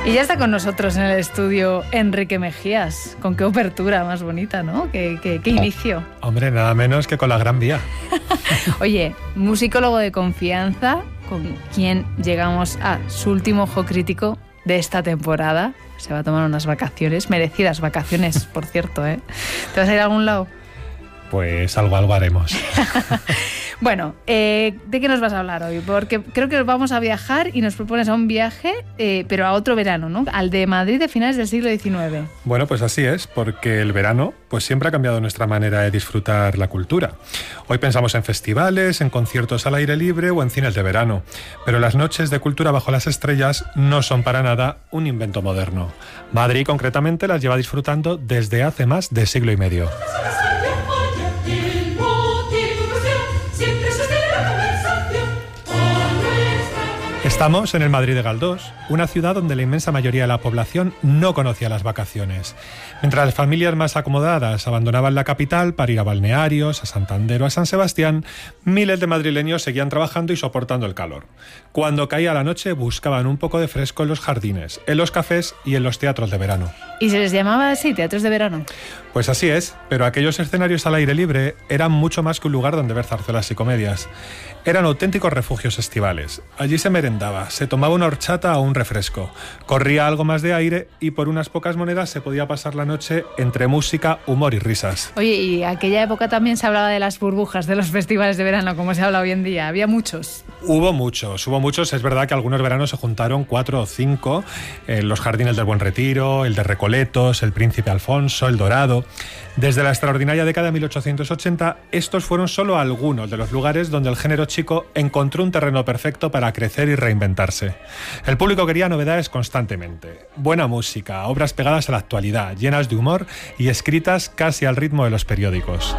Y ya está con nosotros en el estudio Enrique Mejías. Con qué obertura más bonita, ¿no? Qué inicio. Hombre, nada menos que con la Gran Vía. Oye, musicólogo de confianza, con quien llegamos a su último ojo crítico de esta temporada. Se va a tomar unas vacaciones, merecidas vacaciones, por cierto, ¿eh? ¿Te vas a ir a algún lado? Pues algo haremos. Bueno, ¿de qué nos vas a hablar hoy? Porque creo que vamos a viajar y nos propones a un viaje, pero a otro verano, ¿no? Al de Madrid de finales del siglo XIX. Bueno, pues así es, porque el verano pues siempre ha cambiado nuestra manera de disfrutar la cultura. Hoy pensamos en festivales, en conciertos al aire libre o en cines de verano, pero las noches de cultura bajo las estrellas no son para nada un invento moderno. Madrid, concretamente, las lleva disfrutando desde hace más de siglo y medio. Estamos en el Madrid de Galdós, una ciudad donde la inmensa mayoría de la población no conocía las vacaciones. Mientras las familias más acomodadas abandonaban la capital para ir a balnearios, a Santander o a San Sebastián, miles de madrileños seguían trabajando y soportando el calor. Cuando caía la noche buscaban un poco de fresco en los jardines, en los cafés y en los teatros de verano. ¿Y se les llamaba así, teatros de verano? Pues así es, pero aquellos escenarios al aire libre eran mucho más que un lugar donde ver zarzuelas y comedias. Eran auténticos refugios estivales. Allí se merendaba, se tomaba una horchata o un refresco, corría algo más de aire y por unas pocas monedas se podía pasar la noche entre música, humor y risas. Oye, y aquella época también se hablaba de las burbujas de los festivales de verano, como se habla hoy en día. ¿Había muchos? Hubo muchos. Es verdad que algunos veranos se juntaron 4 o 5, los Jardines del Buen Retiro, el de Recoletos, el Príncipe Alfonso, el Dorado. Desde la extraordinaria década de 1880, estos fueron solo algunos de los lugares donde el género chico encontró un terreno perfecto para crecer y reinventarse. El público quería novedades constantemente, buena música, obras pegadas a la actualidad, llenas de humor y escritas casi al ritmo de los periódicos.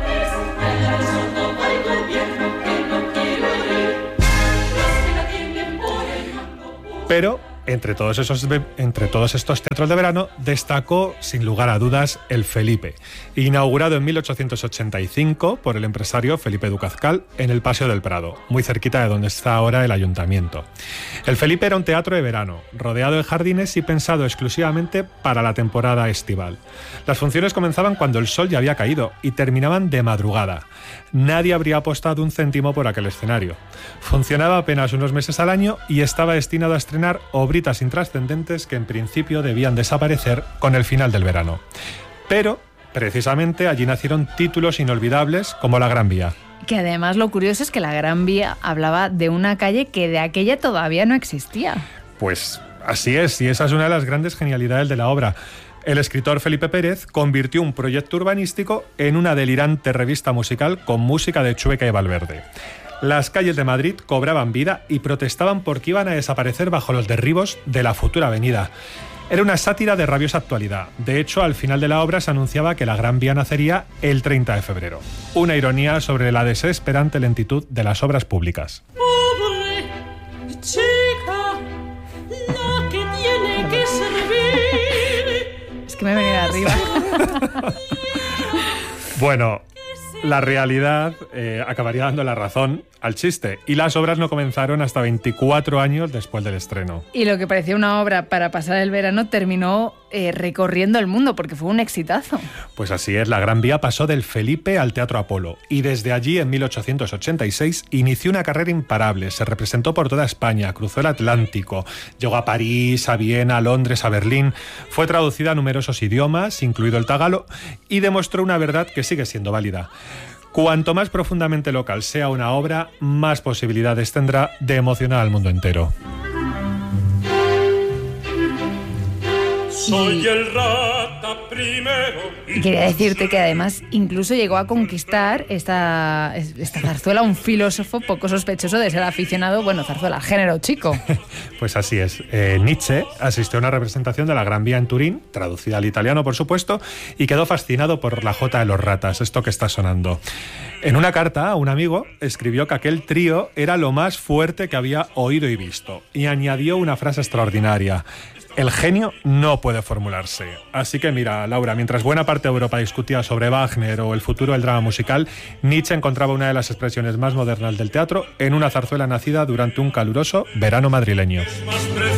Pero entre todos estos teatros de verano destacó, sin lugar a dudas, el Felipe, inaugurado en 1885 por el empresario Felipe Ducazcal en el Paseo del Prado, muy cerquita de donde está ahora el ayuntamiento. El Felipe era un teatro de verano, rodeado de jardines y pensado exclusivamente para la temporada estival. Las funciones comenzaban cuando el sol ya había caído y terminaban de madrugada. Nadie habría apostado un céntimo por aquel escenario. Funcionaba apenas unos meses al año y estaba destinado a estrenar obritas intrascendentes que en principio debían desaparecer con el final del verano. Pero, precisamente, allí nacieron títulos inolvidables como La Gran Vía. Que además lo curioso es que la Gran Vía hablaba de una calle que de aquella todavía no existía. Pues así es, y esa es una de las grandes genialidades de la obra. El escritor Felipe Pérez convirtió un proyecto urbanístico en una delirante revista musical con música de Chueca y Valverde. Las calles de Madrid cobraban vida y protestaban porque iban a desaparecer bajo los derribos de la futura avenida. Era una sátira de rabiosa actualidad. De hecho, al final de la obra se anunciaba que la Gran Vía nacería el 30 de febrero. Una ironía sobre la desesperante lentitud de las obras públicas. Pobre chica, la que tiene que servir. Es que me he venido arriba. Bueno, la realidad acabaría dando la razón al chiste, y las obras no comenzaron hasta 24 años después del estreno. Y lo que parecía una obra para pasar el verano terminó recorriendo el mundo, porque fue un exitazo. Pues así es, la Gran Vía pasó del Felipe al Teatro Apolo, y desde allí, en 1886, inició una carrera imparable. Se representó por toda España, cruzó el Atlántico, llegó a París, a Viena, a Londres, a Berlín, fue traducida a numerosos idiomas, incluido el tagalo, y demostró una verdad que sigue siendo válida. Cuanto más profundamente local sea una obra, más posibilidades tendrá de emocionar al mundo entero. Soy el rata primero. Y quería decirte que además incluso llegó a conquistar esta zarzuela un filósofo poco sospechoso de ser aficionado, zarzuela, al género chico. Pues así es. Nietzsche asistió a una representación de la Gran Vía en Turín, traducida al italiano, por supuesto, y quedó fascinado por la Jota de los Ratas, esto que está sonando. En una carta a un amigo escribió que aquel trío era lo más fuerte que había oído y visto, y añadió una frase extraordinaria: el genio no puede formularse. Así que mira, Laura, mientras buena parte de Europa discutía sobre Wagner o el futuro del drama musical, Nietzsche encontraba una de las expresiones más modernas del teatro en una zarzuela nacida durante un caluroso verano madrileño.